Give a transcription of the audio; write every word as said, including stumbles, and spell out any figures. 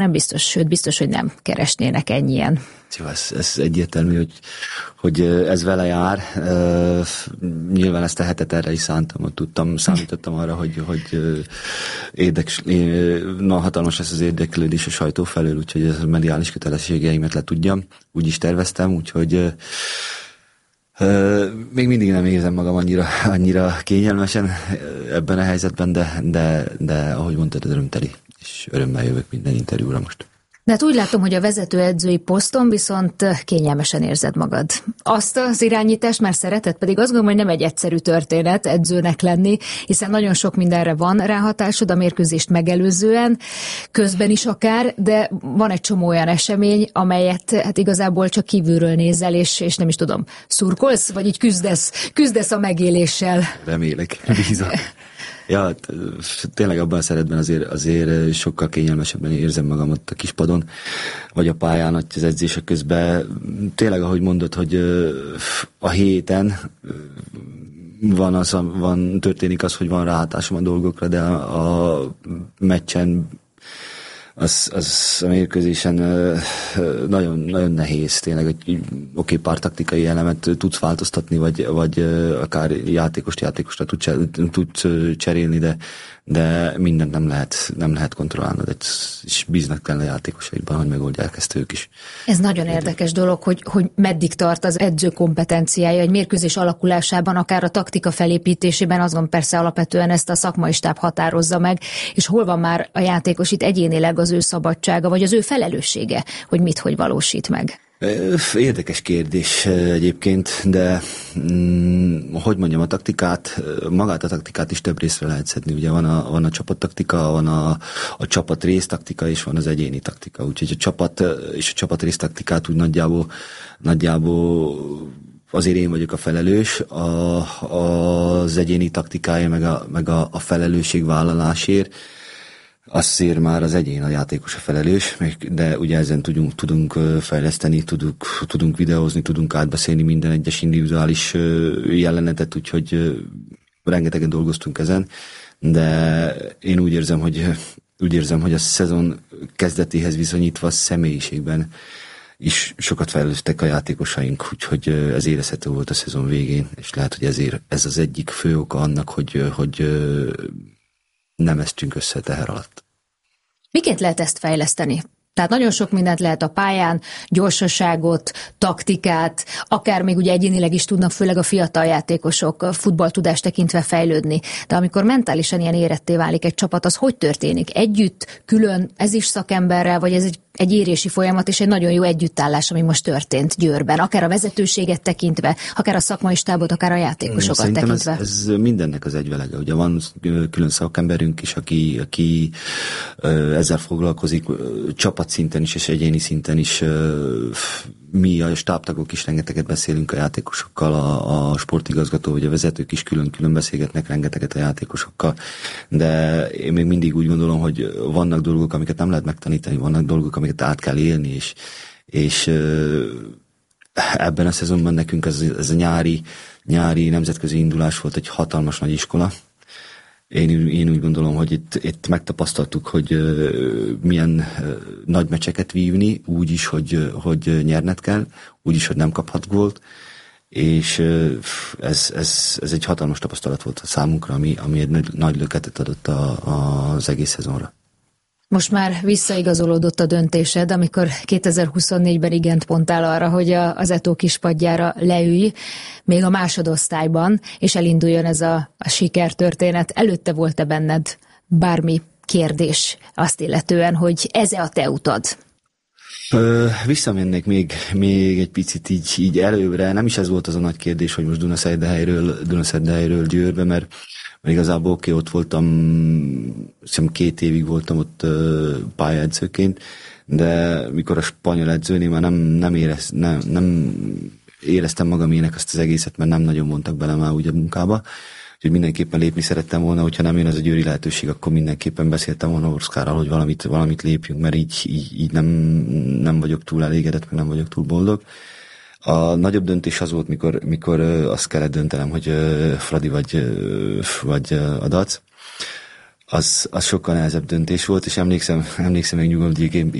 Nem biztos, sőt biztos, hogy nem keresnének ennyien. Jó, ez, ez egyértelmű, hogy, hogy ez vele jár. Uh, nyilván ezt a hetet erre is szántam, hogy tudtam, számítottam arra, hogy, hogy érdekes, na, hatalmas lesz az érdeklődés a sajtó felől, úgyhogy ez a mediális kötelességeimet le tudjam. Úgy is terveztem, úgyhogy uh, még mindig nem érzem magam annyira, annyira kényelmesen ebben a helyzetben, de, de, de ahogy mondtad, ez örömteli, és örömmel jövök minden interjúra most. De hát úgy látom, hogy a vezetőedzői poszton viszont kényelmesen érzed magad. Azt az irányítást már szereted, pedig azt gondolom, hogy nem egy egyszerű történet edzőnek lenni, hiszen nagyon sok mindenre van ráhatásod a mérkőzést megelőzően, közben is akár, de van egy csomó olyan esemény, amelyet hát igazából csak kívülről nézel, és, és nem is tudom, szurkolsz, vagy így küzdesz, küzdesz a megéléssel? Remélek, bízom. Ja, tényleg abban a szeretben azért, azért sokkal kényelmesebben érzem magam ott a kispadon, vagy a pályán, ott az edzések közben. Tényleg, ahogy mondod, hogy a héten van az, van, történik az, hogy van ráhatásom a dolgokra, de a, a meccsen az, az a mérkőzésen nagyon, nagyon nehéz tényleg, hogy oké, okay, pár taktikai elemet tudsz változtatni, vagy, vagy akár játékost játékosra tudsz tud cserélni, de, de mindent nem lehet, nem lehet kontrollálnod, és bíznak kell a játékosaidban, hogy megoldják ezt ők is. Ez nagyon érdekes dolog, hogy, hogy meddig tart az edző kompetenciája, egy mérkőzés alakulásában, akár a taktika felépítésében, azon persze alapvetően ezt a szakmai stáb határozza meg, és hol van már a játékos itt egyénileg az ő szabadsága, vagy az ő felelőssége, hogy mit, hogy valósít meg? Érdekes kérdés egyébként, de mm, hogy mondjam, a taktikát, magát a taktikát is több részre lehet szedni. Ugye van a, van a csapattaktika, van a, a csapat résztaktika, és van az egyéni taktika. Úgyhogy a csapat és a csapat résztaktikát úgy nagyjából, nagyjából azért én vagyok a felelős, a, az egyéni taktikája, meg a, meg a, a felelősségvállalásért. Azért már az egyén, a játékos a felelős, de ugye ezen tudunk, tudunk fejleszteni, tudunk, tudunk videózni, tudunk átbeszélni minden egyes individuális jelenetet, úgyhogy rengeteget dolgoztunk ezen, de én úgy érzem, hogy, úgy érzem, hogy a szezon kezdetéhez viszonyítva a személyiségben is sokat fejlődtek a játékosaink, úgyhogy ez érezhető volt a szezon végén, és lehet, hogy ezért ez az egyik fő oka annak, hogy, hogy nem eztünk össze teher alatt. Miként lehet ezt fejleszteni? Tehát nagyon sok mindent lehet a pályán, gyorsaságot, taktikát, akár még ugye egyénileg is tudnak, főleg a fiatal játékosok futballtudást tekintve fejlődni. De amikor mentálisan ilyen éretté válik egy csapat, az hogy történik? Együtt, külön, ez is szakemberrel, vagy ez egy, egy érési folyamat, és egy nagyon jó együttállás, ami most történt Győrben, akár a vezetőséget tekintve, akár a szakmai stábot, akár a játékosokat Szerintem tekintve. Ez, ez mindennek az egyvelege. Ugye van külön szakemberünk is, aki, aki ezzel foglalkozik, csapatszinten is és egyéni szinten is. Mi a stábtagok is rengeteget beszélünk a játékosokkal, a, a sportigazgató vagy a vezetők is külön-külön beszélgetnek rengeteget a játékosokkal, de én még mindig úgy gondolom, hogy vannak dolgok, amiket nem lehet megtanítani, vannak dolgok, amiket át kell élni, és, és ebben a szezonban nekünk ez, ez a nyári, nyári nemzetközi indulás volt egy hatalmas nagy iskola. Én, én úgy gondolom, hogy itt, itt megtapasztaltuk, hogy uh, milyen uh, nagy meccseket vívni, úgy is, hogy, hogy nyerned kell, úgy is, hogy nem kaphat gólt, és uh, ez, ez, ez egy hatalmas tapasztalat volt a számunkra, ami, ami egy nagy, nagy löketet adott a, a, az egész szezonra. Most már visszaigazolódott a döntésed, amikor kétezer-huszonnégyben igent mondtál arra, hogy a, az Eto kispadjára leülj, még a másodosztályban, és elinduljon ez a, a sikertörténet. Előtte volt-e benned bármi kérdés azt illetően, hogy ez-e a te utad? Ö, visszamennék még, még egy picit így, így előbbre. Nem is ez volt az a nagy kérdés, hogy most Dunaszerdehelyről, Dunaszerdehelyről Győrbe, mert Mert igazából oké, ott voltam, hiszem két évig voltam ott pályaedzőként, de mikor a spanyol edzőnél már nem, nem, érez, nem, nem éreztem magamének azt az egészet, mert nem nagyon vontak bele már úgy a munkába. Úgyhogy mindenképpen lépni szerettem volna, hogyha nem jön az a győri lehetőség, akkor mindenképpen beszéltem volna Orszkárral, hogy valamit, valamit lépjünk, mert így, így, így nem, nem vagyok túl elégedett, meg nem vagyok túl boldog. A nagyobb döntés az volt, mikor, mikor azt kellett döntenem, hogy Fradi vagy, vagy a Dac. az, az sokkal nehezebb döntés volt, és emlékszem, emlékszem meg nyugodjék,